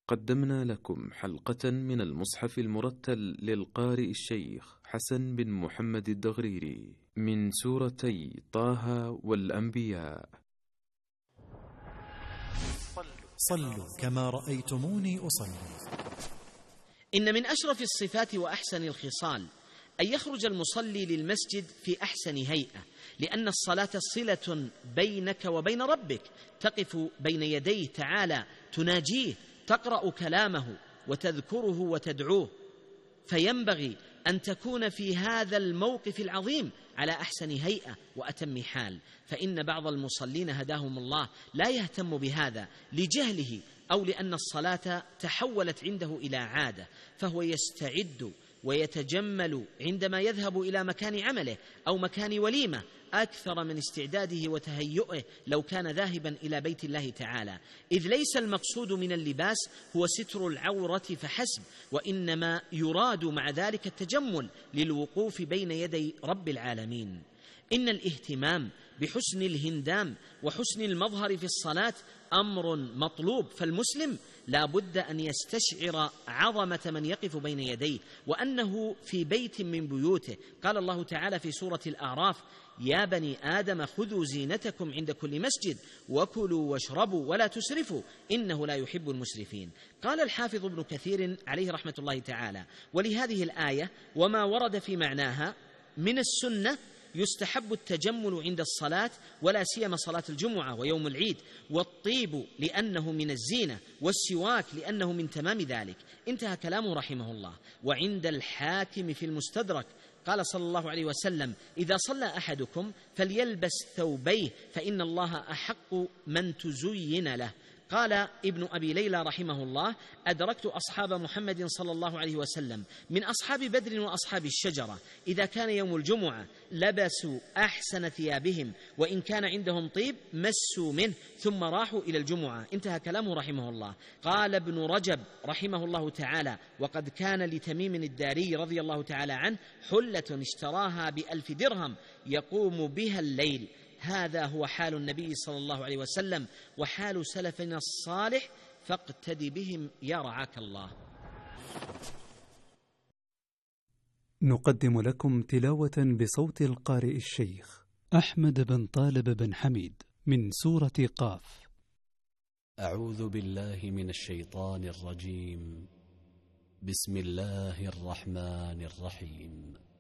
قدمنا لكم حلقة من المصحف المرتل للقارئ الشيخ حسن بن محمد الدغريري من سورتي طه والأنبياء. صلوا كما رأيتموني أصلي. إن من أشرف الصفات وأحسن الخصال أن يخرج المصلي للمسجد في أحسن هيئة، لأن الصلاة صلة بينك وبين ربك، تقف بين يديه تعالى تناجيه، تقرأ كلامه وتذكره وتدعوه، فينبغي أن تكون في هذا الموقف العظيم على أحسن هيئة وأتم حال. فإن بعض المصلين هداهم الله لا يهتم بهذا لجهله أو لأن الصلاة تحولت عنده إلى عادة، فهو يستعد ويتجمل عندما يذهب إلى مكان عمله أو مكان وليمة أكثر من استعداده وتهيئه لو كان ذاهبا إلى بيت الله تعالى، إذ ليس المقصود من اللباس هو ستر العورة فحسب، وإنما يراد مع ذلك التجمل للوقوف بين يدي رب العالمين. إن الاهتمام بحسن الهندام وحسن المظهر في الصلاة أمر مطلوب، فالمسلم لا بد أن يستشعر عظمة من يقف بين يديه وأنه في بيت من بيوته. قال الله تعالى في سورة الأعراف: يا بني آدم خذوا زينتكم عند كل مسجد وكلوا واشربوا ولا تسرفوا إنه لا يحب المسرفين. قال الحافظ ابن كثير عليه رحمة الله تعالى: ولهذه الآية وما ورد في معناها من السنة يستحب التجمل عند الصلاة، ولا سيما صلاة الجمعة ويوم العيد، والطيب لأنه من الزينة، والسواك لأنه من تمام ذلك. انتهى كلامه رحمه الله. وعند الحاكم في المستدرك قال صلى الله عليه وسلم: إذا صلى أحدكم فليلبس ثوبيه فإن الله أحق من تزين له. قال ابن أبي ليلى رحمه الله: أدركت أصحاب محمد صلى الله عليه وسلم من أصحاب بدر وأصحاب الشجرة إذا كان يوم الجمعة لبسوا أحسن ثيابهم، وإن كان عندهم طيب مسوا منه ثم راحوا إلى الجمعة. انتهى كلامه رحمه الله. قال ابن رجب رحمه الله تعالى: وقد كان لتميم الداري رضي الله تعالى عنه حلة اشتراها ب1,000 درهم يقوم بها الليل. هذا هو حال النبي صلى الله عليه وسلم وحال سلفنا الصالح، فاقتدي بهم يا رعاك الله. نقدم لكم تلاوة بصوت القارئ الشيخ أحمد بن طالب بن حميد من سورة قاف. أعوذ بالله من الشيطان الرجيم. بسم الله الرحمن الرحيم.